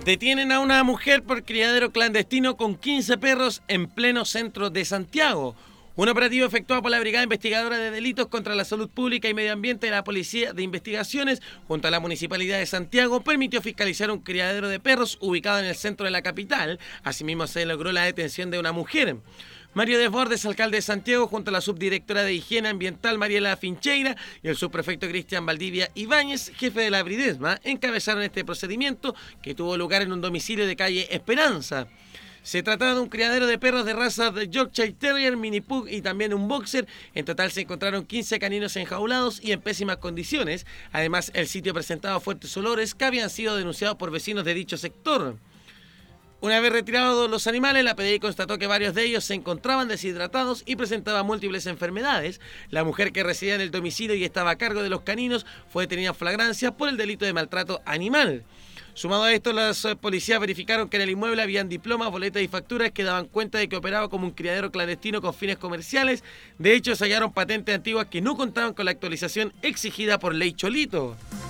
Detienen a una mujer por criadero clandestino con 15 perros en pleno centro de Santiago. Un operativo efectuado por la Brigada Investigadora de Delitos contra la Salud Pública y Medio Ambiente de la Policía de Investigaciones junto a la Municipalidad de Santiago permitió fiscalizar un criadero de perros ubicado en el centro de la capital. Asimismo se logró la detención de una mujer. Mario Desbordes, alcalde de Santiago, junto a la subdirectora de Higiene Ambiental Mariela Fincheira y el subprefecto Cristian Valdivia Ibáñez, jefe de la Bridesma, encabezaron este procedimiento que tuvo lugar en un domicilio de calle Esperanza. Se trataba de un criadero de perros de raza de Yorkshire Terrier, Mini Pug y también un Boxer. En total se encontraron 15 caninos enjaulados y en pésimas condiciones. Además, el sitio presentaba fuertes olores que habían sido denunciados por vecinos de dicho sector. Una vez retirados los animales, la PDI constató que varios de ellos se encontraban deshidratados y presentaban múltiples enfermedades. La mujer que residía en el domicilio y estaba a cargo de los caninos fue detenida en flagrancia por el delito de maltrato animal. Sumado a esto, las policías verificaron que en el inmueble habían diplomas, boletas y facturas que daban cuenta de que operaba como un criadero clandestino con fines comerciales. De hecho, se hallaron patentes antiguas que no contaban con la actualización exigida por Ley Cholito.